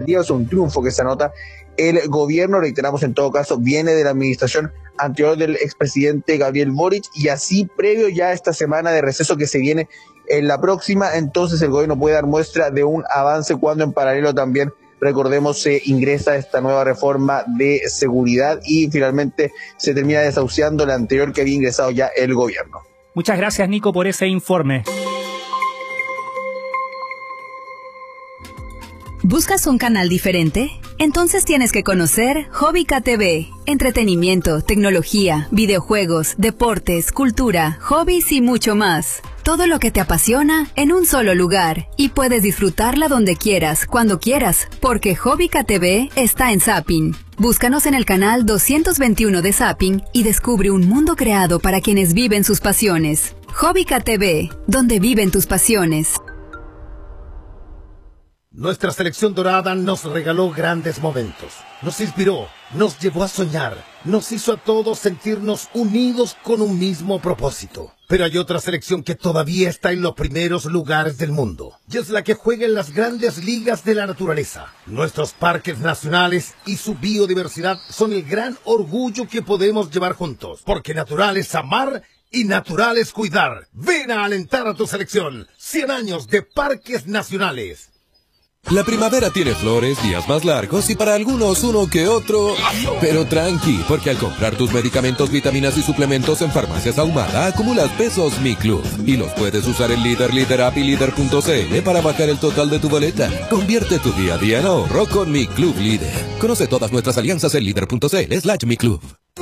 significativa, es un triunfo que se anota. El gobierno, reiteramos en todo caso, viene de la administración anterior del expresidente Gabriel Boric, y así previo ya a esta semana de receso que se viene en la próxima, entonces el gobierno puede dar muestra de un avance cuando en paralelo también, recordemos, se ingresa esta nueva reforma de seguridad y finalmente se termina desahuciando la anterior que había ingresado ya el gobierno. Muchas gracias, Nico, por ese informe. ¿Buscas un canal diferente? Entonces tienes que conocer Hobbica TV. Entretenimiento, tecnología, videojuegos, deportes, cultura, hobbies y mucho más. Todo lo que te apasiona en un solo lugar. Y puedes disfrutarla donde quieras, cuando quieras, porque Hobbica TV está en Zapping. Búscanos en el canal 221 de Zapping y descubre un mundo creado para quienes viven sus pasiones. Hobbica TV, donde viven tus pasiones. Nuestra selección dorada nos regaló grandes momentos, nos inspiró, nos llevó a soñar, nos hizo a todos sentirnos unidos con un mismo propósito. Pero hay otra selección que todavía está en los primeros lugares del mundo, y es la que juega en las grandes ligas de la naturaleza. Nuestros parques nacionales y su biodiversidad son el gran orgullo que podemos llevar juntos, porque natural es amar y natural es cuidar. Ven a alentar a tu selección. 100 años de parques nacionales. La primavera tiene flores, días más largos y para algunos uno que otro. Pero tranqui, porque al comprar tus medicamentos, vitaminas y suplementos en Farmacias Ahumada, acumulas pesos Mi Club. Y los puedes usar en Líder, Líder App y Líder.cl para bajar el total de tu boleta. Convierte tu día a día en ahorro con Mi Club Líder. Conoce todas nuestras alianzas en Líder.cl/Mi Club.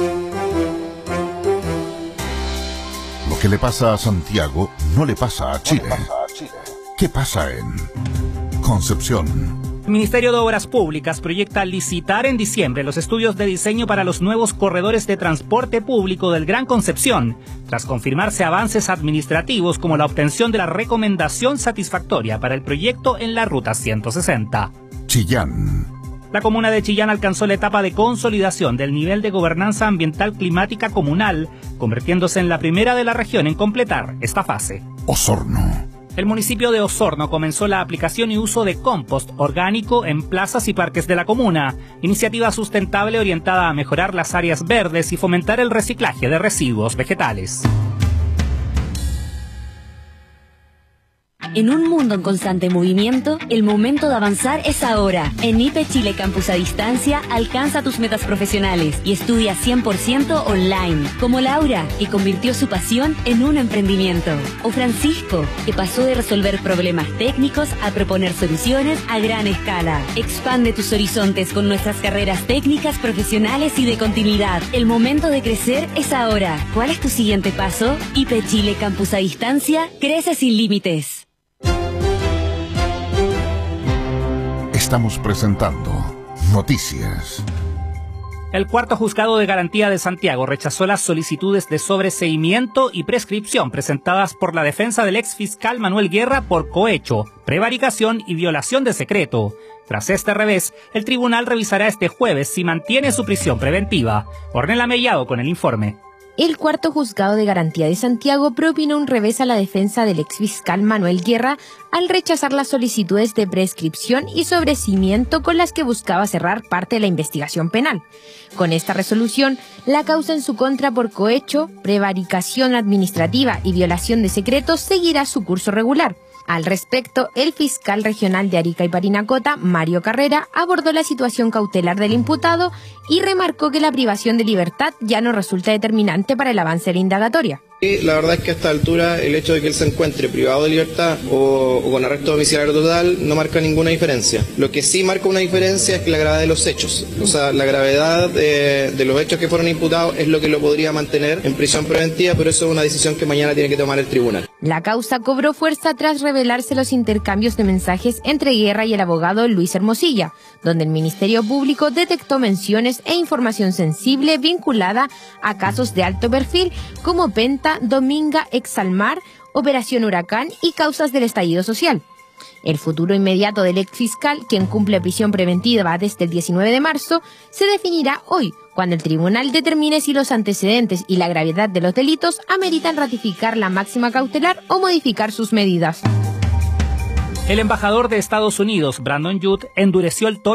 Lo que le pasa a Santiago no le pasa a Chile. ¿Qué pasa en Concepción? El Ministerio de Obras Públicas proyecta licitar en diciembre los estudios de diseño para los nuevos corredores de transporte público del Gran Concepción, tras confirmarse avances administrativos como la obtención de la recomendación satisfactoria para el proyecto en la Ruta 160. Chillán. La comuna de Chillán alcanzó la etapa de consolidación del nivel de gobernanza ambiental climática comunal, convirtiéndose en la primera de la región en completar esta fase. Osorno. El municipio de Osorno comenzó la aplicación y uso de compost orgánico en plazas y parques de la comuna, iniciativa sustentable orientada a mejorar las áreas verdes y fomentar el reciclaje de residuos vegetales. En un mundo en constante movimiento, el momento de avanzar es ahora. En IPE Chile Campus a Distancia, alcanza tus metas profesionales y estudia 100% online. Como Laura, que convirtió su pasión en un emprendimiento. O Francisco, que pasó de resolver problemas técnicos a proponer soluciones a gran escala. Expande tus horizontes con nuestras carreras técnicas, profesionales y de continuidad. El momento de crecer es ahora. ¿Cuál es tu siguiente paso? IPE Chile Campus a Distancia, crece sin límites. Estamos presentando Noticias. El cuarto juzgado de garantía de Santiago rechazó las solicitudes de sobreseimiento y prescripción presentadas por la defensa del ex fiscal Manuel Guerra por cohecho, prevaricación y violación de secreto. Tras este revés, el tribunal revisará este jueves si mantiene su prisión preventiva. Ornella Mellado con el informe. El cuarto juzgado de garantía de Santiago propinó un revés a la defensa del exfiscal Manuel Guerra al rechazar las solicitudes de prescripción y sobreseimiento con las que buscaba cerrar parte de la investigación penal. Con esta resolución, la causa en su contra por cohecho, prevaricación administrativa y violación de secretos seguirá su curso regular. Al respecto, el fiscal regional de Arica y Parinacota, Mario Carrera, abordó la situación cautelar del imputado y remarcó que la privación de libertad ya no resulta determinante para el avance de la indagatoria. La verdad es que a esta altura el hecho de que él se encuentre privado de libertad o con arresto domiciliario total no marca ninguna diferencia. Lo que sí marca una diferencia es la gravedad de los hechos. O sea, la gravedad de los hechos que fueron imputados es lo que lo podría mantener en prisión preventiva, pero eso es una decisión que mañana tiene que tomar el tribunal. La causa cobró fuerza tras revelarse los intercambios de mensajes entre Guerra y el abogado Luis Hermosilla, donde el Ministerio Público detectó menciones e información sensible vinculada a casos de alto perfil como Penta, Dominga, Exalmar, Operación Huracán y causas del estallido social. El futuro inmediato del exfiscal, quien cumple prisión preventiva desde el 19 de marzo, se definirá hoy, cuando el tribunal determine si los antecedentes y la gravedad de los delitos ameritan ratificar la máxima cautelar o modificar sus medidas. El embajador de Estados Unidos, Brandon Judd, endureció el tono